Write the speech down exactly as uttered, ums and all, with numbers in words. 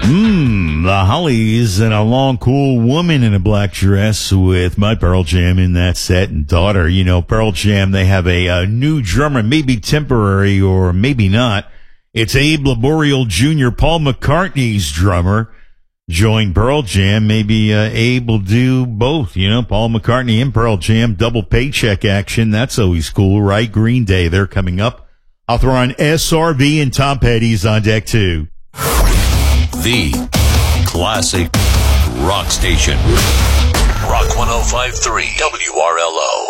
Mmm, the Hollies and a long, cool woman in a black dress with my Pearl Jam in that set and daughter. You know, Pearl Jam, they have a, a new drummer, maybe temporary or maybe not. It's Abe Laboriel Junior, Paul McCartney's drummer, joined Pearl Jam. Maybe uh, Abe will do both, you know, Paul McCartney and Pearl Jam, double paycheck action. That's always cool, right? Green Day, they're coming up. I'll throw on S R V and Tom Petty's on deck too. The classic rock station. Rock one oh five point three W R L O.